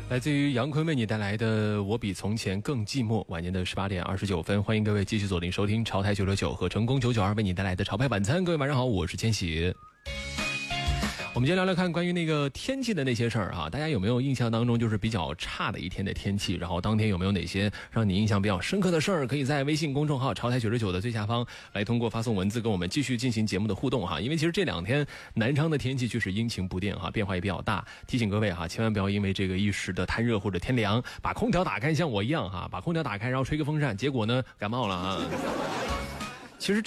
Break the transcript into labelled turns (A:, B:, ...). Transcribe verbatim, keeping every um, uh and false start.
A: 来自于杨坤为你带来的我比从前更寂寞，晚间的十八点二十九分，欢迎各位继续锁定收听潮台九六九和成功九九二为你带来的潮牌晚餐。各位晚上好，我是千玺。我们今天聊聊看关于那个天气的那些事儿啊，大家有没有印象当中就是比较差的一天的天气？然后当天有没有哪些让你印象比较深刻的事儿？可以在微信公众号潮台九十九的最下方来通过发送文字跟我们继续进行节目的互动哈。因为其实这两天南昌的天气确实阴晴不定哈，变化也比较大。提醒各位哈，千万不要因为这个一时的贪热或者天凉，把空调打开，像我一样哈，把空调打开然后吹个风扇，结果呢感冒了啊。其实